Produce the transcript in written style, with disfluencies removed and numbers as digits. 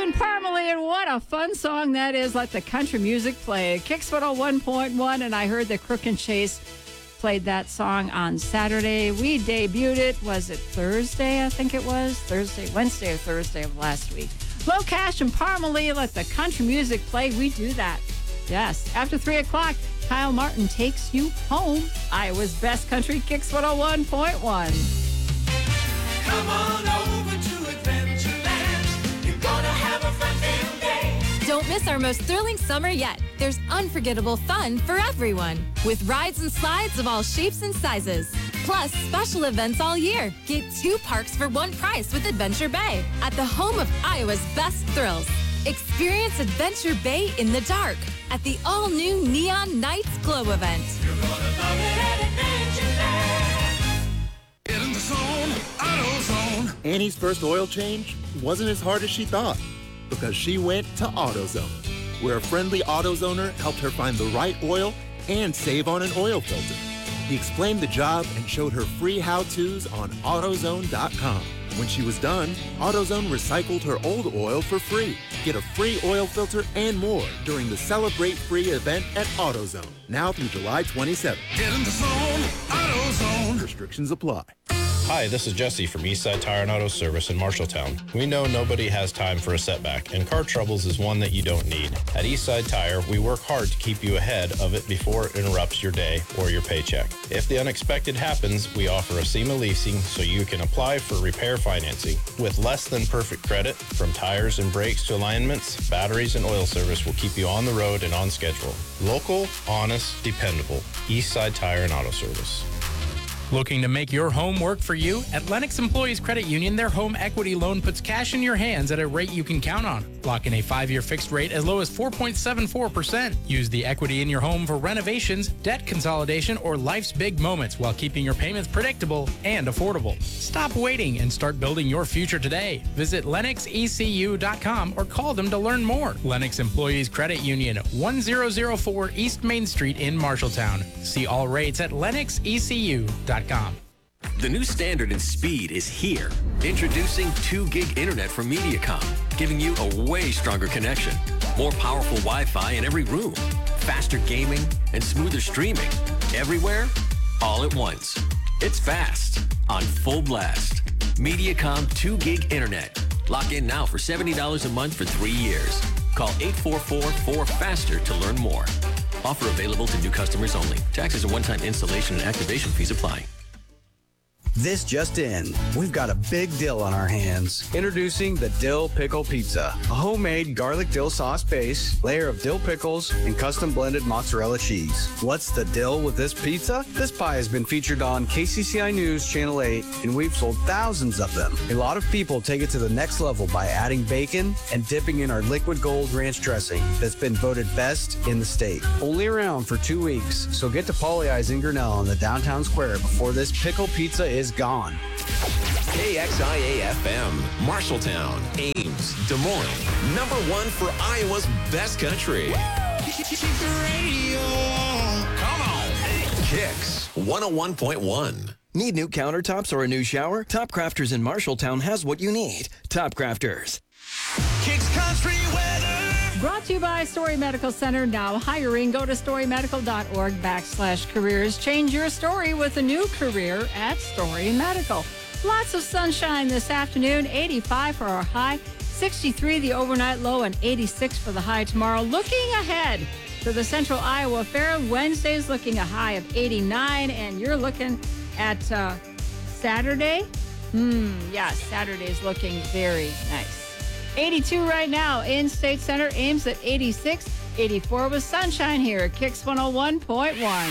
and Parmalee, and what a fun song that is. Let the country music play. Kicks 101.1, and I heard that Crook and Chase played that song on Saturday. We debuted it, was it Thursday? I think it was Wednesday or Thursday of last week. Low Cash and Parmalee, let the country music play. We do that. Yes. After 3 o'clock, Kyle Martin takes you home. Iowa's best country, Kicks 101.1. Come on over to Adventureland. You're gonna have a fun-filled day. Don't miss our most thrilling summer yet. There's unforgettable fun for everyone, with rides and slides of all shapes and sizes. Plus, special events all year. Get 2 parks for 1 price with Adventure Bay at the home of Iowa's best thrills. Experience Adventure Bay in the dark at the all-new Neon Nights Glow event. You're gonna love it at Adventureland. Get in the zone, AutoZone. Annie's first oil change wasn't as hard as she thought because she went to AutoZone, where a friendly AutoZoner helped her find the right oil and save on an oil filter. He explained the job and showed her free how-tos on AutoZone.com. When she was done, AutoZone recycled her old oil for free. Get a free oil filter and more during the Celebrate Free event at AutoZone, now through July 27th. Get in the zone, AutoZone. Restrictions apply. Hi, this is Jesse from Eastside Tire and Auto Service in Marshalltown. We know nobody has time for a setback, and car troubles is one that you don't need. At Eastside Tire, we work hard to keep you ahead of it before it interrupts your day or your paycheck. If the unexpected happens, we offer a SEMA leasing so you can apply for repair financing. With less than perfect credit, from tires and brakes to alignments, batteries and oil service will keep you on the road and on schedule. Local, honest, dependable. Eastside Tire and Auto Service. Looking to make your home work for you? At Lennox Employees Credit Union, their home equity loan puts cash in your hands at a rate you can count on. Lock in a 5-year fixed rate as low as 4.74%. Use the equity in your home for renovations, debt consolidation, or life's big moments while keeping your payments predictable and affordable. Stop waiting and start building your future today. Visit LennoxECU.com or call them to learn more. Lennox Employees Credit Union, 1004 East Main Street in Marshalltown. See all rates at LennoxECU.com. The new standard in speed is here. Introducing 2 gig internet from Mediacom, giving you a way stronger connection. More powerful Wi-Fi in every room. Faster gaming and smoother streaming. Everywhere, all at once. It's fast, on full blast. Mediacom 2 gig internet. Lock in now for $70 a month for 3 years. Call 844-4FASTER to learn more. Offer available to new customers only. Taxes and one-time installation and activation fees apply. This just in. We've got a big deal on our hands. Introducing the Dill Pickle Pizza. A homemade garlic dill sauce base, layer of dill pickles, and custom blended mozzarella cheese. What's the deal with this pizza? This pie has been featured on KCCI News Channel 8, and we've sold thousands of them. A lot of people take it to the next level by adding bacon and dipping in our liquid gold ranch dressing that's been voted best in the state. Only around for 2 weeks, so get to Polly Eyes in Grinnell in the downtown square before this pickle pizza is gone. KXIA-FM, Marshalltown, Ames, Des Moines. #1 for Iowa's best country. Keep the radio on. Come on. Kicks 101.1. Need new countertops or a new shower? Top Crafters in Marshalltown has what you need. Top Crafters. Kicks country weather. Brought to you by Story Medical Center. Now hiring. Go to storymedical.org/careers. Change your story with a new career at Story Medical. Lots of sunshine this afternoon. 85 for our high, 63 the overnight low, and 86 for the high tomorrow. Looking ahead to the Central Iowa Fair, Wednesday's looking a high of 89, and you're looking at Saturday. Yes, Saturday's looking very nice. 82 right now in State Center, Ames at 86, 84 with sunshine here at Kicks 101.1.